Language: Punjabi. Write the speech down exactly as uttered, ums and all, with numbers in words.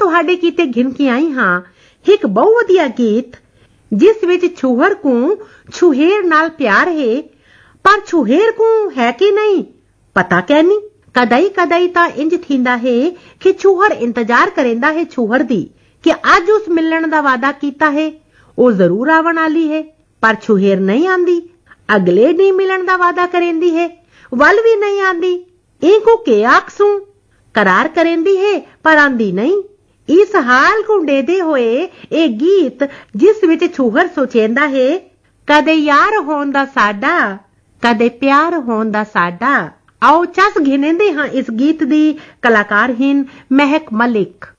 ਤੁਹਾਡੇ ਕੀਤੇ ਗਿਣ ਕੇ ਆਈ ਹਾਂ ਇੱਕ ਬਹੁਤ ਵਧੀਆ ਗੀਤ ਜਿਸ ਵਿੱਚ ਛੂਹਰ ਨੂੰ ਛੁਹੇਰ ਨਾਲ ਪਿਆਰ ਹੈ, ਪਰ ਛੁਹੇਰ ਨੂੰ ਹੈ ਕਿ ਨਹੀਂ ਪਤਾ ਕਹਿਨੀ। ਕਦਈ ਕਦਈ ਤਾਂ ਇੰਜ ਥੀਂਦਾ ਹੈ ਕਿ ਛੂਹਰ ਇੰਤਜ਼ਾਰ ਕਰੇਂਦਾ ਹੈ ਛੂਹਰ ਦੀ ਕਿ ਅੱਜ ਉਸ ਮਿਲਣ ਦਾ ਵਾਦਾ ਕੀਤਾ ਹੈ ਉਹ ਜ਼ਰੂਰ ਆਵਣ ਵਾਲੀ ਹੈ, ਪਰ ਛੁਹੇਰ ਨਹੀਂ ਆਂਦੀ। ਅਗਲੇ ਨਹੀਂ ਮਿਲਣ ਦਾ ਵਾਦਾ ਕਰੇਂਦੀ ਹੈ, ਵੱਲ ਵੀ ਨਹੀਂ ਆਂਦੀ। ਇਹ ਕੋ ਕੇ ਆਖਸੂ करार करेंदी है पर आंदी नहीं। इस हाल को देदे होए ਇਹ ਗੀਤ ਜਿਸ ਵਿੱਚ ਛੂਹਰ ਸੋਚੇਂਦਾ ਹੈ ਕਦੇ ਯਾਰ ਹੋਣ ਦਾ ਸਾਡਾ, ਕਦੇ ਪਿਆਰ ਹੋਣ ਦਾ ਸਾਡਾ। ਆਓ ਚੱਸ ਘਿਨੇਂਦੇ ਹਾਂ ਇਸ ਗੀਤ ਦੀ ਕਲਾਕਾਰ ਹਨ ਮਹਿਕ ਮਲਿਕ।